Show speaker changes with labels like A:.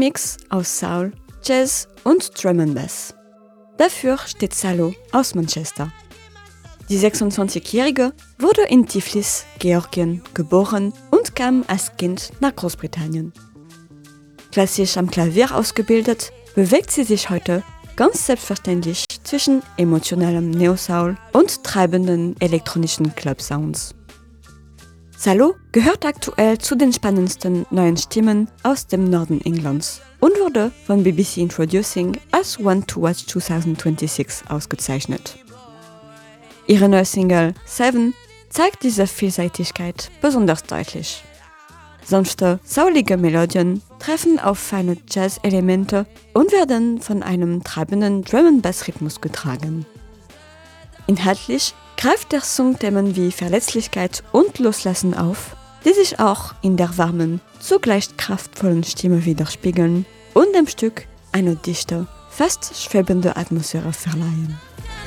A: Mix aus Soul, Jazz und Drum and Bass. Dafür steht Salo aus Manchester. Die 26-Jährige wurde in Tiflis, Georgien, geboren und kam als Kind nach Großbritannien. Klassisch am Klavier ausgebildet, bewegt sie sich heute ganz selbstverständlich zwischen emotionalem Neo-Soul und treibenden elektronischen Club-Sounds. Salo gehört aktuell zu den spannendsten neuen Stimmen aus dem Norden Englands und wurde von BBC Introducing als One to Watch 2026 ausgezeichnet. Ihre neue Single Seven zeigt diese Vielseitigkeit besonders deutlich. Sanfte, saulige Melodien treffen auf feine Jazz-Elemente und werden von einem treibenden Drum-and-Bass-Rhythmus getragen. Inhaltlich greift der Song Themen wie Verletzlichkeit und Loslassen auf, die sich auch in der warmen, zugleich kraftvollen Stimme widerspiegeln und dem Stück eine dichte, fast schwebende Atmosphäre verleihen.